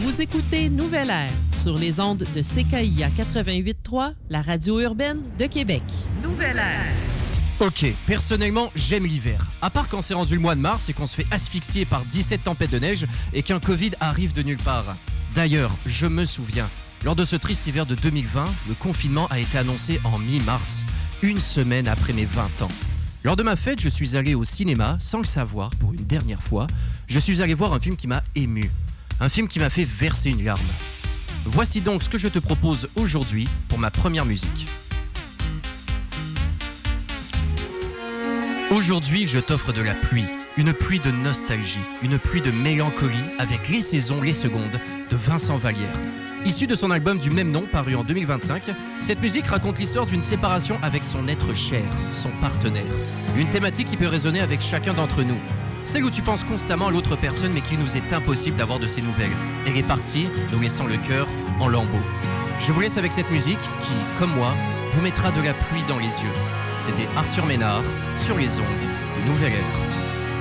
Vous écoutez Nouvelle Air sur les ondes de CKIA 88.3, la radio urbaine de Québec. Nouvelle Air. Ok, personnellement, j'aime l'hiver. À part quand c'est rendu le mois de mars et qu'on se fait asphyxier par 17 tempêtes de neige et qu'un Covid arrive de nulle part. D'ailleurs, je me souviens, lors de ce triste hiver de 2020, le confinement a été annoncé en mi-mars, une semaine après mes 20 ans. Lors de ma fête, je suis allé au cinéma, sans le savoir, pour une dernière fois. Je suis allé voir un film qui m'a ému. Un film qui m'a fait verser une larme. Voici donc ce que je te propose aujourd'hui pour ma première musique. Aujourd'hui, je t'offre de la pluie. Une pluie de nostalgie, une pluie de mélancolie avec Les Saisons, les Secondes de Vincent Vallière. Issu de son album du même nom, paru en 2025, cette musique raconte l'histoire d'une séparation avec son être cher, son partenaire. Une thématique qui peut résonner avec chacun d'entre nous. Celle où tu penses constamment à l'autre personne mais qu'il nous est impossible d'avoir de ses nouvelles. Elle est partie, nous laissant le cœur en lambeaux. Je vous laisse avec cette musique qui, comme moi, vous mettra de la pluie dans les yeux. C'était Arthur Ménard sur les ondes de Nouvelle Air.